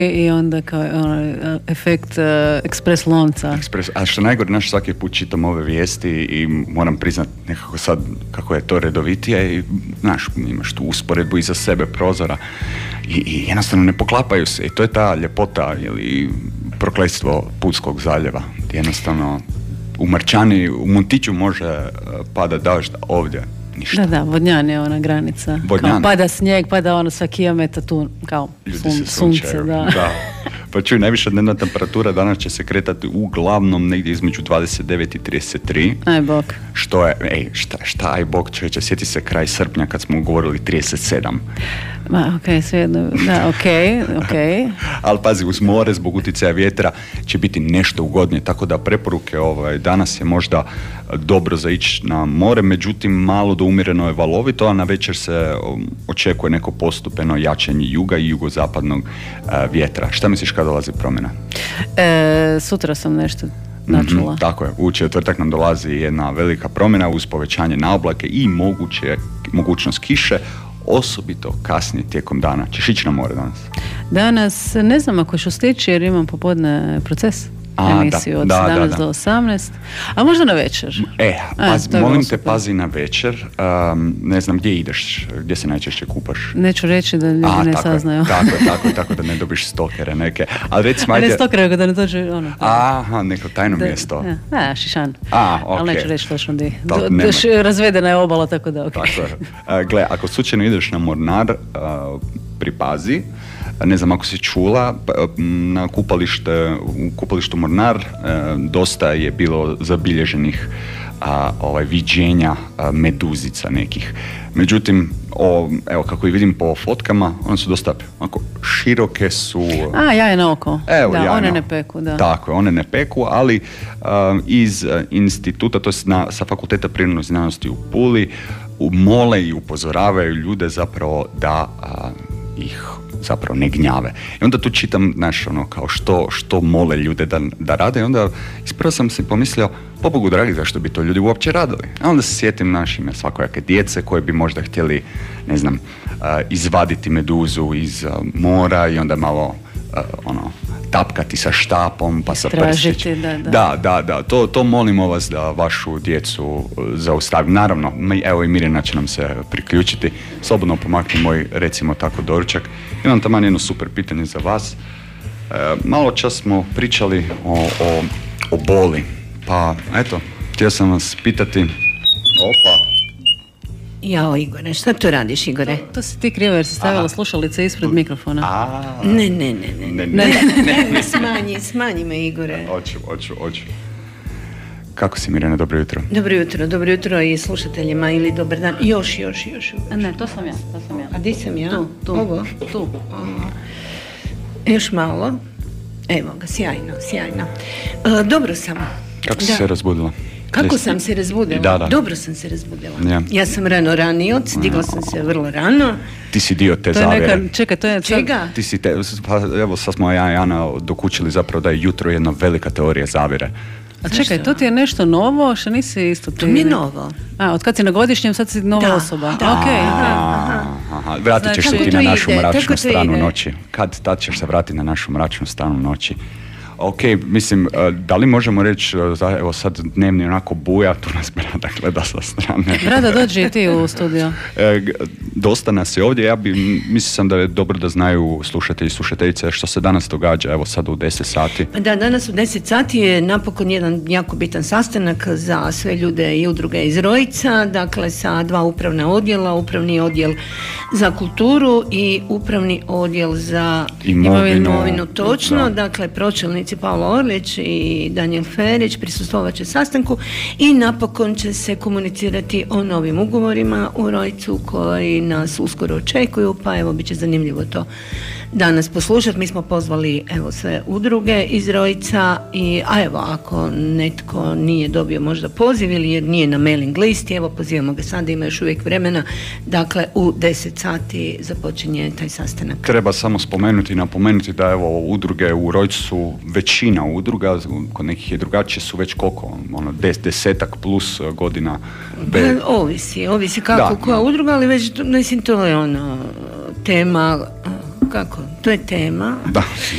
i onda kao efekt ekspres lonca. A što najgore, naš svaki put čitam ove vijesti i moram priznat nekako sad kako je to redovitije i znaš, imaš tu usporedbu iza sebe prozora i jednostavno ne poklapaju se i to je ta ljepota ili prokletstvo Pulskog zaljeva. Jednostavno u Marčani, u Montiću može pada dažd, ovdje ništa. Da, Vodnjan je ona granica. Kao pada snijeg, pada ono sva kilometra tu kao sunce. Da. Pa čuj, najviša dnevna temperatura danas će se kretati uglavnom negdje između 29 i 33. Aj bog. Što je, šta aj bog, čovječe, sjeti se kraj srpnja kad smo govorili 37. Ma, svejedno, da, okej. Ali pazi, uz more, zbog utjecaja vjetra će biti nešto ugodnije, tako da preporuke danas je možda dobro za ići na more, međutim malo do umjereno je valovito, a na večer se očekuje neko postupeno jačanje juga i jugozapadnog vjetra. Šta misliš kad dolazi promjena? Sutra sam nešto načula. Tako je, u četvrtak nam dolazi jedna velika promjena uz povećanje na oblake i mogućnost kiše, osobito kasnije tijekom dana. Ćeš ići na more danas? Danas ne znam ako ću stići jer imam popodne proces. Emisiju od 17 do 18, a možda na večer. Molim te, pazi na večer. Ne znam, gdje ideš? Gdje se najčešće kupaš? Neću reći da ljudi ne saznaju. Tako da ne dobiš stokere neke. Ali recimo, ne stokere, da ne dođe ono. Neko tajno mjesto. Šišan. Okay. Ali neću reći točno di. Razvedena je obala, tako da Tako je. Gle, ako slučajno ideš na Mornar, pripazi. Ne znam ako si čula, na u kupalištu Mornar dosta je bilo zabilježenih viđenja meduzica nekih. Međutim, evo kako i vidim po fotkama, one su dosta široke su... Jajne oko. One ne peku, da. Tako je, one ne peku, ali iz instituta, to je sa Fakulteta prirodnih znanosti u Puli, mole i upozoravaju ljude zapravo da ih zapravo ne gnjave. I onda tu čitam, kao što mole ljude da rade i onda ispravo sam si pomislio, po Bogu dragi, zašto bi to ljudi uopće radili? A onda se sjetim našime svakojake djece koje bi možda htjeli, ne znam, izvaditi meduzu iz mora i onda malo tapkati sa štapom pa sa prstićem. Da. To molimo vas da vašu djecu zaustavi. Naravno, evo i Mirjana će nam se priključiti. Slobodno pomakni moj, recimo tako, doručak. Imam taman jedno super pitanje za vas. Malo čas smo pričali o boli. Pa, eto, htio sam vas pitati... Jao, Igore, šta to radiš, Igore? To si ti krivo jer si stavila slušalice ispred mikrofona. Ne, smanji me, Igore. Oću. Kako si, Mirjana, dobro jutro? Dobro jutro i slušateljima ili dobar dan. Još. Ne, to sam ja. A di sam ja? Tu. Ovo? Tu. Još malo. Evo ga, sjajno. Dobro sam. Kako si se razbudila? Kako sam se razbudila? Da. Dobro sam se razbudila. Ja sam ranioc, digla sam se vrlo rano. Ti si dio te zavjere. Čekaj, to je... Čega? Ti si evo sad smo ja i Ana dokučili zapravo da je jutro jedna velika teorija zavjere. A čekaj, to ti je nešto novo, što nisi isto... To mi je novo. Od kad si na godišnjem, sad si nova osoba. Vratit ćeš se ti na našu mračnu stranu noći. Tad ćeš se vratiti na našu mračnu stranu noći. Ok, mislim, da li možemo reći, evo sad dnevni onako buja, tu nas Brada gleda sa strane. Brada, dođi i ti u studio. Dosta nas je ovdje, mislim da je dobro da znaju slušatelji i slušateljice što se danas događa, evo sad u 10 sati. Da, danas u 10 sati je napokon jedan jako bitan sastanak za sve ljude i udruge iz Rojca, dakle sa 2 upravna odjela, upravni odjel za kulturu i upravni odjel za imovinu, točno, dakle pročelnici Paolo Orlić i Daniel Ferić prisustvovat će sastanku i napokon će se komunicirati o novim ugovorima u Rojcu koji nas uskoro očekuju, pa evo bit će zanimljivo to danas poslušati. Mi smo pozvali evo sve udruge iz Rojca a evo ako netko nije dobio možda poziv ili jer nije na mailing listi, evo pozivamo ga sada, ima još uvijek vremena, dakle u 10 sati započinje taj sastanak. Treba samo spomenuti i napomenuti da evo udruge u Rojcu su većina udruga, kod nekih je drugačije, su već koliko, 10 plus godina. Ovisi kako koja udruga, ali već mislim to je tema kako, to je tema. Da,